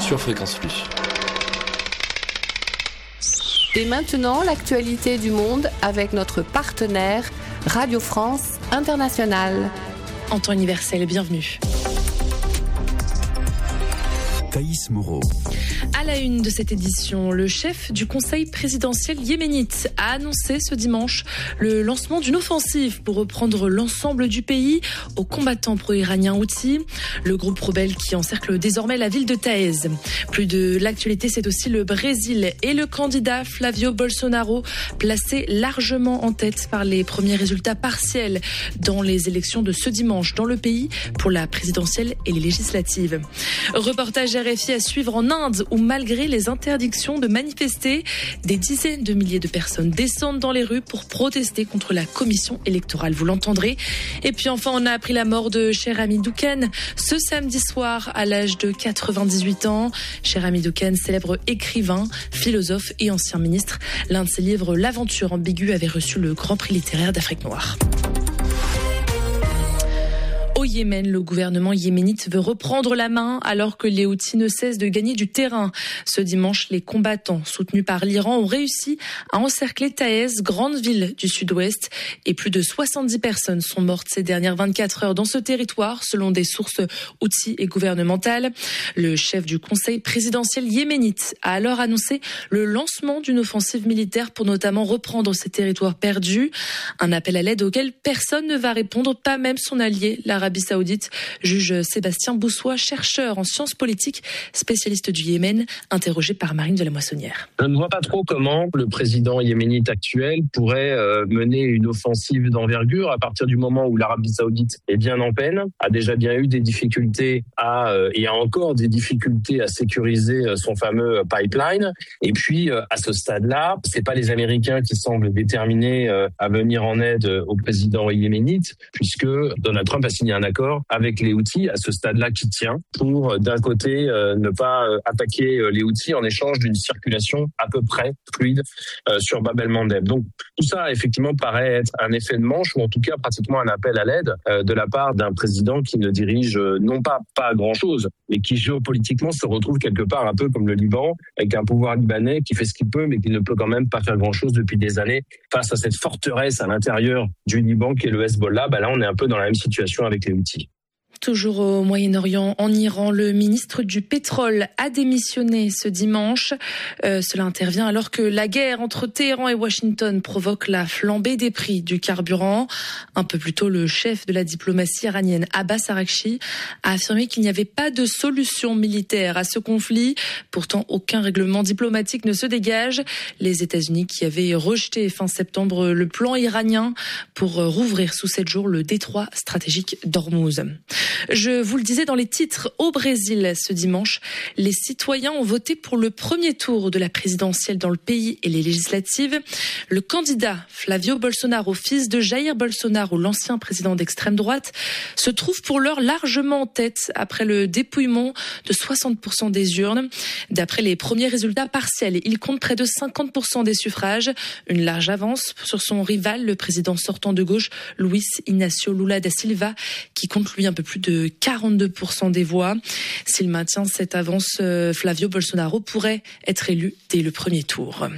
sur Fréquence Plus. Et maintenant, l'actualité du monde avec notre partenaire Radio France Internationale. En temps universel, bienvenue. Thaïs Moreau. À la une de cette édition, le chef du conseil présidentiel yéménite a annoncé ce dimanche le lancement d'une offensive pour reprendre l'ensemble du pays aux combattants pro-iraniens Houthis, le groupe rebelle qui encercle désormais la ville de Taïz. Plus de l'actualité, c'est aussi le Brésil et le candidat Flavio Bolsonaro, placé largement en tête par les premiers résultats partiels dans les élections de ce dimanche dans le pays pour la présidentielle et les législatives. Reportage RFI à suivre en Inde où malgré les interdictions de manifester, des dizaines de milliers de personnes descendent dans les rues pour protester contre la commission électorale. Vous l'entendrez. Et puis enfin, on a appris la mort de Cher Hamidou Kane ce samedi soir à l'âge de 98 ans. Cher Hamidou Kane, célèbre écrivain, philosophe et ancien ministre. L'un de ses livres, L'aventure ambiguë, avait reçu le Grand Prix littéraire d'Afrique noire. Au Yémen, le gouvernement yéménite veut reprendre la main alors que les Houthis ne cessent de gagner du terrain. Ce dimanche, les combattants soutenus par l'Iran ont réussi à encercler Taïz, grande ville du sud-ouest, et plus de 70 personnes sont mortes ces dernières 24 heures dans ce territoire, selon des sources Houthis et gouvernementales. Le chef du conseil présidentiel yéménite a alors annoncé le lancement d'une offensive militaire pour notamment reprendre ces territoires perdus. Un appel à l'aide auquel personne ne va répondre, pas même son allié, l'Arabie Saoudite, juge Sébastien Boussois, chercheur en sciences politiques, spécialiste du Yémen, interrogé par Marine de la Moissonnière. Je ne vois pas trop comment le président yéménite actuel pourrait mener une offensive d'envergure à partir du moment où l'Arabie Saoudite est bien en peine, a déjà bien eu des difficultés et a encore des difficultés à sécuriser son fameux pipeline. Et puis, à ce stade-là, c'est pas les Américains qui semblent déterminés à venir en aide au président yéménite, puisque Donald Trump a signé un accord avec les Houthis à ce stade-là qui tient pour, d'un côté, ne pas attaquer les Houthis en échange d'une circulation à peu près fluide sur Bab el-Mandeb. Donc tout ça, effectivement, paraît être un effet de manche ou en tout cas pratiquement un appel à l'aide de la part d'un président qui ne dirige non pas grand-chose, mais qui géopolitiquement se retrouve quelque part un peu comme le Liban, avec un pouvoir libanais qui fait ce qu'il peut, mais qui ne peut quand même pas faire grand-chose depuis des années face à cette forteresse à l'intérieur du Liban qui est le Hezbollah. Là, on est un peu dans la même situation avec les Houthis. Toujours au Moyen-Orient, en Iran, le ministre du pétrole a démissionné ce dimanche. Cela intervient alors que la guerre entre Téhéran et Washington provoque la flambée des prix du carburant. Un peu plus tôt, le chef de la diplomatie iranienne, Abbas Araghchi, a affirmé qu'il n'y avait pas de solution militaire à ce conflit. Pourtant, aucun règlement diplomatique ne se dégage. Les États-Unis qui avaient rejeté fin septembre le plan iranien pour rouvrir sous 7 jours le détroit stratégique d'Ormuz. Je vous le disais dans les titres, au Brésil ce dimanche, les citoyens ont voté pour le premier tour de la présidentielle dans le pays et les législatives. Le candidat Flavio Bolsonaro, fils de Jair Bolsonaro, l'ancien président d'extrême droite, se trouve pour l'heure largement en tête après le dépouillement de 60% des urnes. D'après les premiers résultats partiels, il compte près de 50% des suffrages, une large avance sur son rival, le président sortant de gauche, Luiz Inácio Lula da Silva, qui compte lui un peu plus de 42% des voix. S'il maintient cette avance, Flavio Bolsonaro pourrait être élu dès le premier tour.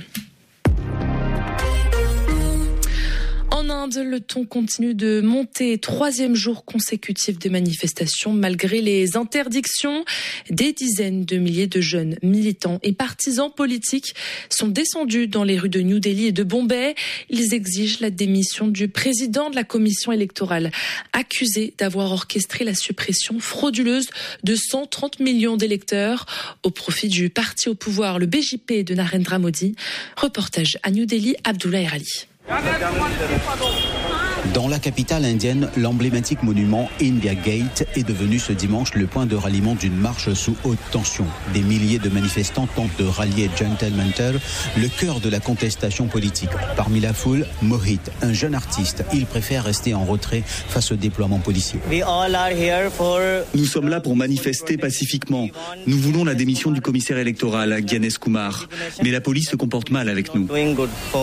En Inde, le ton continue de monter. 3e jour consécutif de manifestations malgré les interdictions. Des dizaines de milliers de jeunes militants et partisans politiques sont descendus dans les rues de New Delhi et de Bombay. Ils exigent la démission du président de la commission électorale, accusé d'avoir orchestré la suppression frauduleuse de 130 millions d'électeurs au profit du parti au pouvoir, le BJP de Narendra Modi. Reportage à New Delhi, Abdullah Erali. Dans la capitale indienne, l'emblématique monument India Gate est devenu ce dimanche le point de ralliement d'une marche sous haute tension. Des milliers de manifestants tentent de rallier Jantar Mantar, le cœur de la contestation politique. Parmi la foule, Mohit, un jeune artiste. Il préfère rester en retrait face au déploiement policier. Nous sommes là pour manifester pacifiquement. Nous voulons la démission du commissaire électoral, Gyanes Kumar. Mais la police se comporte mal avec nous.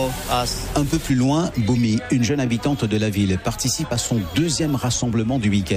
Un peu plus loin, Bhumi, une jeune habitante de la ville, participe à son 2e rassemblement du week-end.